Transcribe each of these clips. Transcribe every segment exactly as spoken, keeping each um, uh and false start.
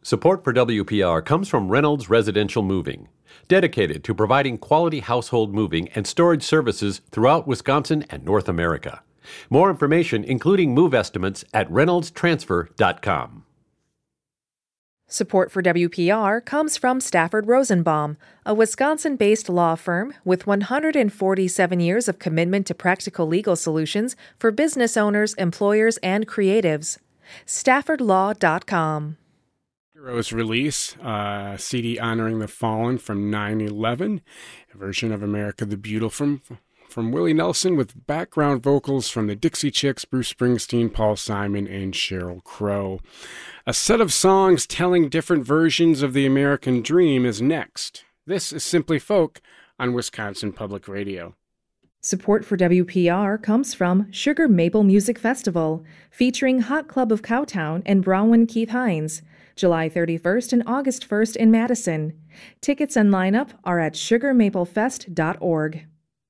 Support for W P R comes from Reynolds Residential Moving, dedicated to providing quality household moving and storage services throughout Wisconsin and North America. More information, including move estimates, at reynolds transfer dot com. Support for W P R comes from Stafford Rosenbaum, a Wisconsin-based law firm with one hundred forty-seven years of commitment to practical legal solutions for business owners, employers, and creatives. stafford law dot com. Heroes release, uh, a C D honoring the fallen from nine eleven, a version of America the Beautiful from, from Willie Nelson with background vocals from the Dixie Chicks, Bruce Springsteen, Paul Simon, and Sheryl Crow. A set of songs telling different versions of the American dream is next. This is Simply Folk on Wisconsin Public Radio. Support for W P R comes from Sugar Maple Music Festival, featuring Hot Club of Cowtown and Bronwyn Keith Hines, July thirty-first and August first in Madison. Tickets and lineup are at sugar maple fest dot org.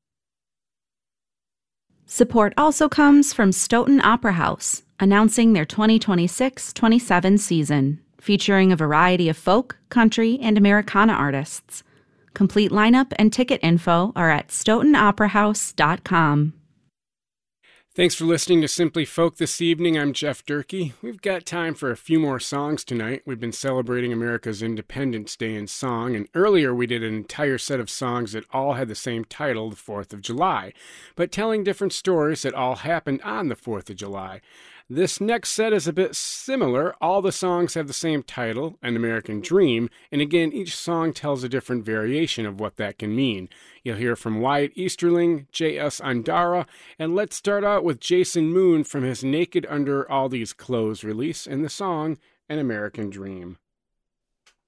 Support also comes from Stoughton Opera House, announcing their twenty twenty-six twenty-seven season, featuring a variety of folk, country, and Americana artists. Complete lineup and ticket info are at stoughton opera house dot com. Thanks for listening to Simply Folk this evening. I'm Jeff Durkee. We've got time for a few more songs tonight. We've been celebrating America's Independence Day in song, and earlier we did an entire set of songs that all had the same title, the fourth of July, but telling different stories that all happened on the fourth of July. This next set is a bit similar. All the songs have the same title, An American Dream, and again, each song tells a different variation of what that can mean. You'll hear from Wyatt Easterling, J S. Andara, and let's start out with Jason Moon from his Naked Under All These Clothes release and the song An American Dream.